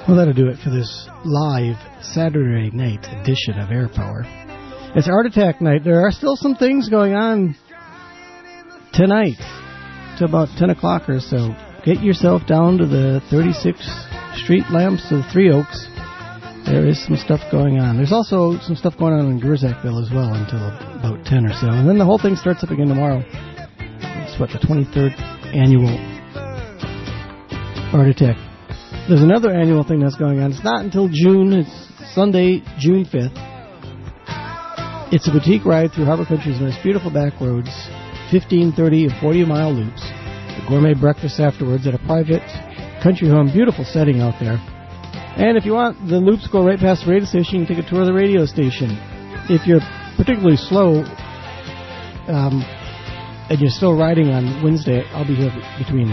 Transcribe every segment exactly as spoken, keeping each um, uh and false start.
Well, that'll do it for this live Saturday night edition of Air Power. It's Art Attack night. There are still some things going on tonight to about ten o'clock or so. Get yourself down to the thirty-sixth Street Lamps of Three Oaks. There is some stuff going on. There's also some stuff going on in Gerzakville as well until about ten or so. And then the whole thing starts up again tomorrow. It's, what, the twenty-third annual Art Attack. There's another annual thing that's going on. It's not until June. It's Sunday, June fifth. It's a boutique ride through Harbor Country's most beautiful back roads, fifteen, thirty, and forty-mile loops. A gourmet breakfast afterwards at a private country home. Beautiful setting out there. And if you want, the loops go right past the radio station. You can take a tour of the radio station. If you're particularly slow um, and you're still riding on Wednesday, I'll be here between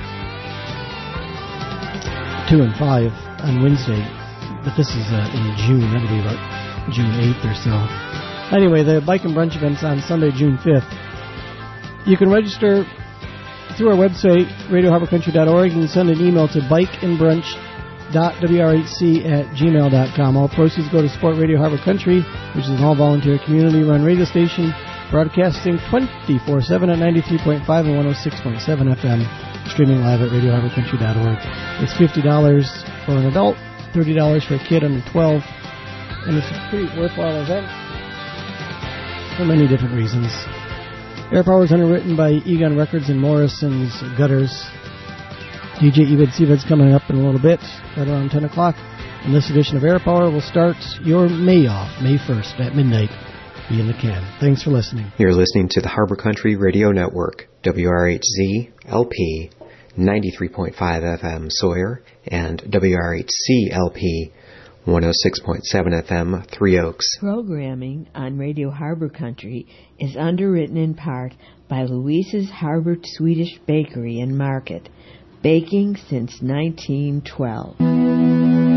two and five on Wednesday, but this is uh, in June. That'll be about June eighth or so. Anyway, the Bike and Brunch event's on Sunday, June fifth. You can register through our website, radio harbor country dot org. You can send an email to bike and brunch dot w r h c at gmail dot com. All proceeds go to Support Radio Harbor Country, which is an all-volunteer community-run radio station broadcasting twenty-four seven at ninety-three point five and one oh six point seven F M. Streaming live at radio harbor country dot org. It's fifty dollars for an adult, thirty dollars for a kid under twelve, and it's a pretty worthwhile event for many different reasons. Air Power is underwritten by Egon Records and Morrison's Gutters. D J Ebed Seabed's coming up in a little bit, right around ten o'clock. And this edition of Air Power will start your May off, May first at midnight. Be in the can. Thanks for listening. You're listening to the Harbor Country Radio Network, W R H Z L P ninety-three point five F M Sawyer and W R H C L P one oh six point seven F M Three Oaks. Programming on Radio Harbor Country is underwritten in part by Louise's Harbor Swedish Bakery and Market, baking since nineteen twelve.